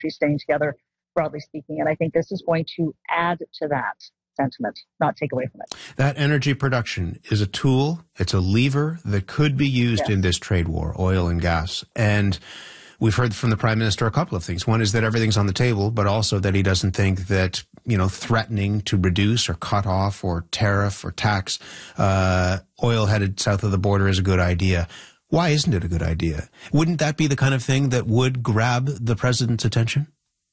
staying together, broadly speaking. And I think this is going to add to that sentiment, not take away from it. That energy production is a tool, it's a lever that could be used in this trade war, oil and gas. And we've heard from the Prime Minister a couple of things. One is that everything's on the table, but also that he doesn't think that, threatening to reduce or cut off or tariff or tax oil headed south of the border is a good idea. Why isn't it a good idea? Wouldn't that be the kind of thing that would grab the president's attention?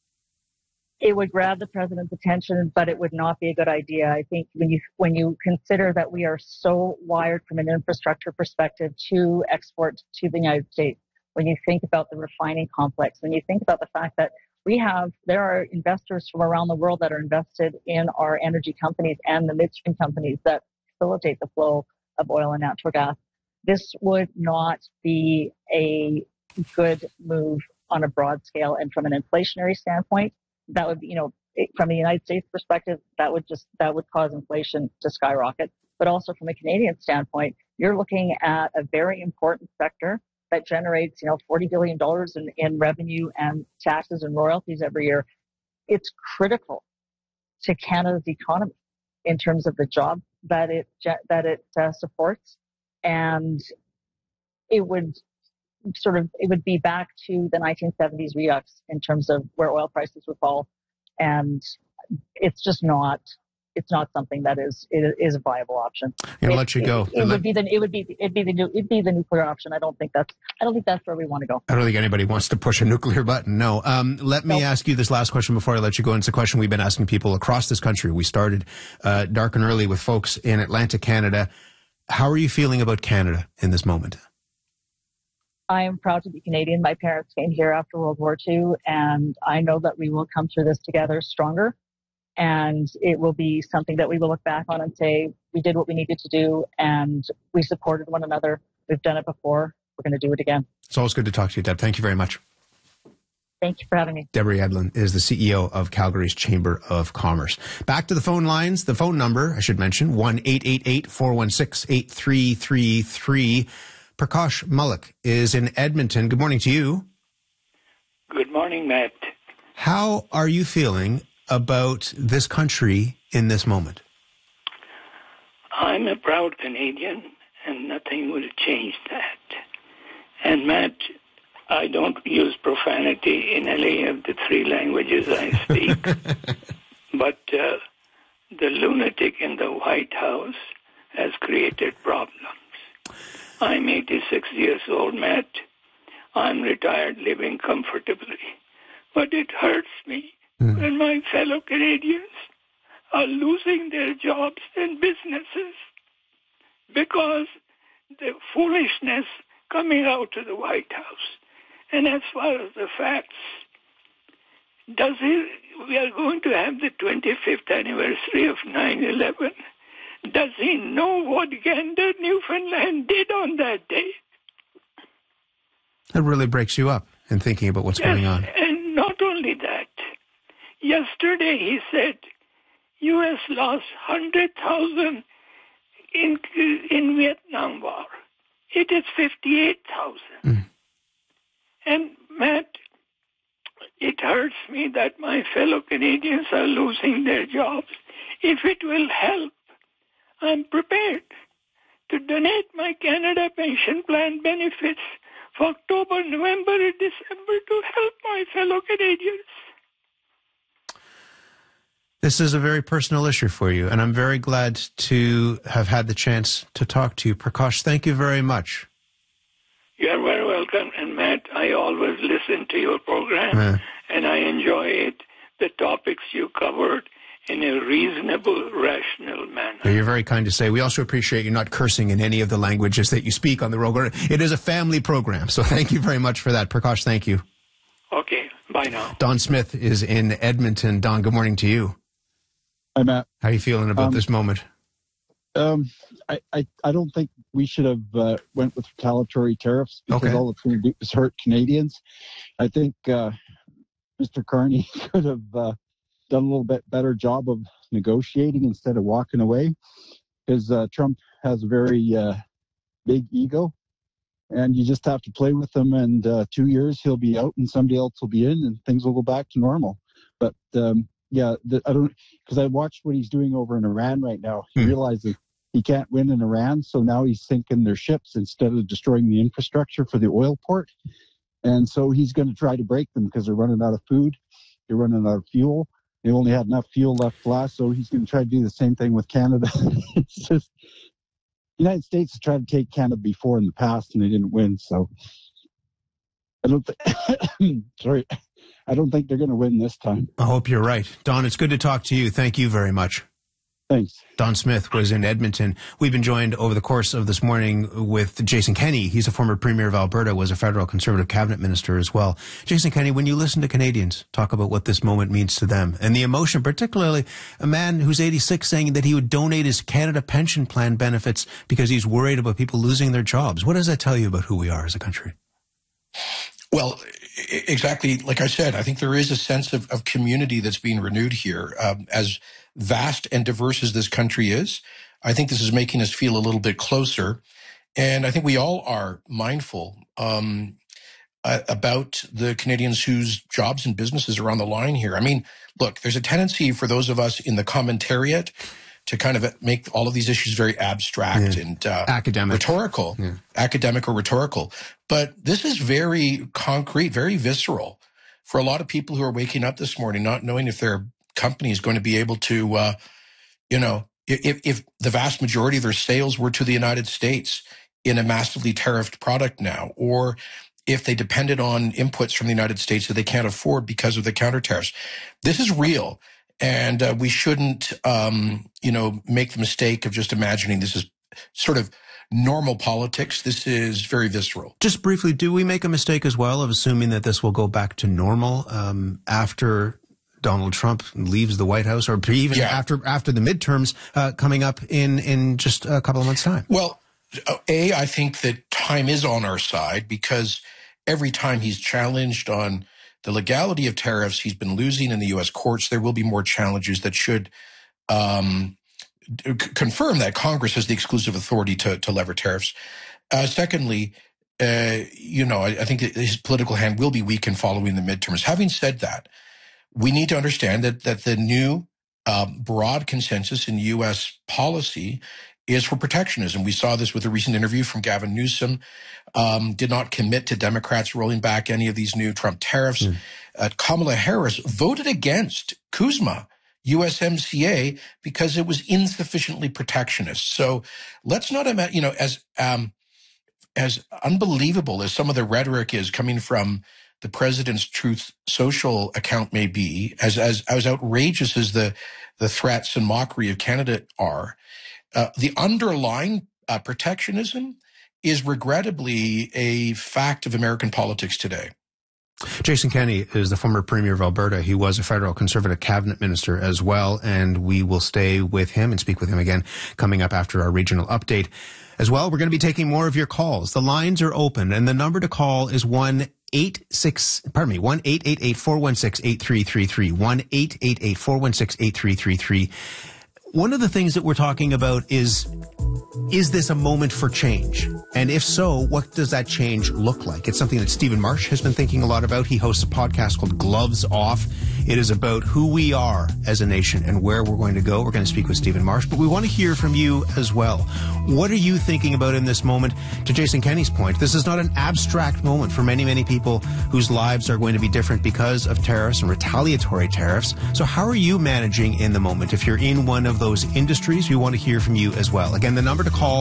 It would grab the president's attention, but it would not be a good idea. I think when you consider that we are so wired from an infrastructure perspective to export to the United States, when you think about the refining complex, when you think about the fact that there are investors from around the world that are invested in our energy companies and the midstream companies that facilitate the flow of oil and natural gas, this would not be a good move on a broad scale. And from an inflationary standpoint, that would be, from the United States perspective, that would cause inflation to skyrocket. But also from a Canadian standpoint, you're looking at a very important sector that generates, $40 billion in revenue and taxes and royalties every year. It's critical to Canada's economy in terms of the jobs that it supports, and it would be back to the 1970s redux in terms of where oil prices would fall, and it's just not. It's not something that is a viable option. I'm gonna let you go. It'd be the nuclear option. I don't think that's where we want to go. I don't think anybody wants to push a nuclear button. No. Let me ask you this last question before I let you go. And it's a question we've been asking people across this country. We started dark and early with folks in Atlantic Canada. How are you feeling about Canada in this moment? I am proud to be Canadian. My parents came here after World War II, and I know that we will come through this together stronger. And it will be something that we will look back on and say, we did what we needed to do, and we supported one another. We've done it before. We're going to do it again. It's always good to talk to you, Deb. Thank you very much. Thank you for having me. Deborah Yedlin is the CEO of Calgary's Chamber of Commerce. Back to the phone lines. The phone number, I should mention, 1-888-416-8333. Prakash Mullik is in Edmonton. Good morning to you. Good morning, Matt. How are you feeling about this country in this moment? I'm a proud Canadian, and nothing will change that. And Matt, I don't use profanity in any of the three languages I speak, but the lunatic in the White House has created problems. I'm 86 years old, Matt. I'm retired, living comfortably. But it hurts me when my fellow Canadians are losing their jobs and businesses because the foolishness coming out of the White House. And as far as the facts, we are going to have the 25th anniversary of 9/11. Does he know what Gander, Newfoundland did on that day? That really breaks you up in thinking about what's going on. And not only that, yesterday he said U.S. lost 100,000 in Vietnam War. It is 58,000. And Matt, it hurts me that my fellow Canadians are losing their jobs. If it will help, I'm prepared to donate my Canada Pension Plan benefits for October, November, and December to help my fellow Canadians. This is a very personal issue for you, and I'm very glad to have had the chance to talk to you. Prakash, thank you very much. You're very welcome. And Matt, I always listen to your program, and I enjoy it. The topics you covered in a reasonable, rational manner. You're very kind to say. We also appreciate you not cursing in any of the languages that you speak on the road. It is a family program, so thank you very much for that. Prakash, thank you. Okay, bye now. Don Smith is in Edmonton. Don, good morning to you. Hi, Matt. How are you feeling about this moment? I don't think we should have went with retaliatory tariffs because all it's going to do is hurt Canadians. I think Mr. Carney could have done a little bit better job of negotiating instead of walking away, because Trump has a very big ego, and you just have to play with him. And 2 years he'll be out, and somebody else will be in, and things will go back to normal. But I don't, because I watched what he's doing over in Iran right now. He realizes he can't win in Iran, so now he's sinking their ships instead of destroying the infrastructure for the oil port. And so he's going to try to break them because they're running out of food, they're running out of fuel. They only had enough fuel left last, so he's going to try to do the same thing with Canada. It's just, the United States has tried to take Canada before in the past, and they didn't win. So I don't I don't think they're going to win this time. I hope you're right. Don, it's good to talk to you. Thank you very much. Thanks. Don Smith was in Edmonton. We've been joined over the course of this morning with Jason Kenney. He's a former premier of Alberta, was a federal Conservative cabinet minister as well. Jason Kenney, when you listen to Canadians talk about what this moment means to them and the emotion, particularly a man who's 86 saying that he would donate his Canada pension plan benefits because he's worried about people losing their jobs, what does that tell you about who we are as a country? Well, exactly like I said, I think there is a sense of community that's being renewed here. As vast and diverse as this country is, I think this is making us feel a little bit closer. And I think we all are mindful about the Canadians whose jobs and businesses are on the line here. I mean, look, there's a tendency for those of us in the commentariat to kind of make all of these issues very abstract and academic, rhetorical, academic or rhetorical. But this is very concrete, very visceral for a lot of people who are waking up this morning not knowing if their company is going to be able to, if the vast majority of their sales were to the United States in a massively tariffed product now, or if they depended on inputs from the United States that they can't afford because of the counter tariffs. This is real. And we shouldn't, make the mistake of just imagining this is sort of normal politics. This is very visceral. Just briefly, do we make a mistake as well of assuming that this will go back to normal after Donald Trump leaves the White House, or even after the midterms coming up in just a couple of months' time? Well, I think that time is on our side, because every time he's challenged on the legality of tariffs, he's been losing in the U.S. courts. There will be more challenges that should confirm that Congress has the exclusive authority to lever tariffs. Secondly, I think that his political hand will be weakened following the midterms. Having said that, we need to understand that the new broad consensus in U.S. policy is for protectionism. We saw this with a recent interview from Gavin Newsom, did not commit to Democrats rolling back any of these new Trump tariffs. Kamala Harris voted against CUSMA, USMCA, because it was insufficiently protectionist. So let's not imagine, as unbelievable as some of the rhetoric is coming from the president's Truth Social account may be, as outrageous as the threats and mockery of Canada are, the underlying protectionism is regrettably a fact of American politics today. Jason Kenney is the former premier of Alberta. He was a federal Conservative cabinet minister as well, and we will stay with him and speak with him again coming up after our regional update. As well, we're going to be taking more of your calls. The lines are open, and the number to call is 1-888-416-8333, 1-888-416-8333. One of the things that we're talking about is this a moment for change? And if so, what does that change look like? It's something that Stephen Marsh has been thinking a lot about. He hosts a podcast called Gloves Off. It is about who we are as a nation and where we're going to go. We're going to speak with Stephen Marsh, but we want to hear from you as well. What are you thinking about in this moment? To Jason Kenney's point, this is not an abstract moment for many, many people whose lives are going to be different because of tariffs and retaliatory tariffs. So how are you managing in the moment? If you're in one of those industries, we want to hear from you as well. Again, the number to call,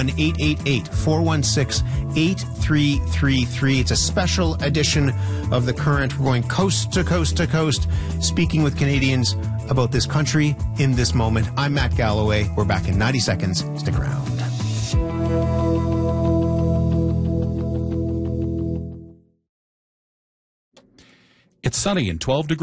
1-888-416-8333. It's a special edition of The Current. We're going coast to coast to coast, speaking with Canadians about this country in this moment. I'm Matt Galloway. We're back in 90 seconds. Stick around. It's sunny and 12 degrees.